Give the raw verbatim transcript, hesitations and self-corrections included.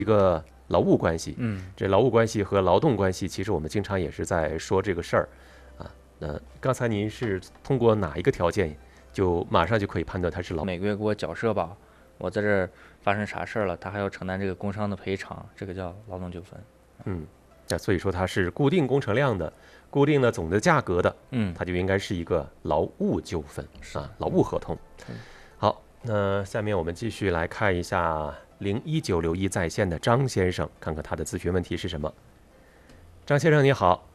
一个劳务关系。 嗯， 这劳务关系和劳动关系，其实我们经常也是在说这个事儿啊。那刚才您是通过哪一个条件，就马上就可以判断它是劳？ 每个月给我缴社保，我在这儿发生啥事儿了，他还要承担这个工伤的赔偿，这个叫劳动纠纷。 嗯，那所以说它是固定工程量的、固定的总的价格的， 嗯， 它就应该是一个劳务纠纷啊，劳务合同。好，那下面我们继续来看一下零一九留一在线的张先生，看看他的咨询问题是什么。张先生你好。